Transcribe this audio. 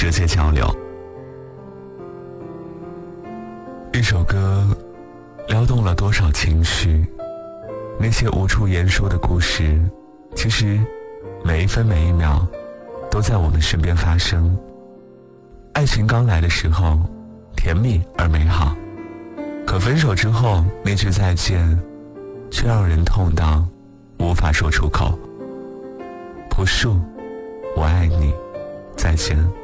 直接交流。一首歌撩动了多少情绪，那些无处言说的故事，其实每一分每一秒都在我们身边发生。爱情刚来的时候甜蜜而美好，可分手之后那句再见却让人痛到无法说出口。朴树，我爱你，再见。